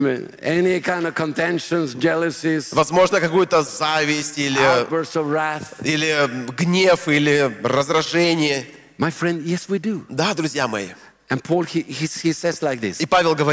any kind of contentions, jealousies, Возможно, какую-то зависть outbursts of wrath. или гнев, или раздражение. My friend, yes, we do. Да, друзья мои. And Paul, he says like this. И Павел говорит,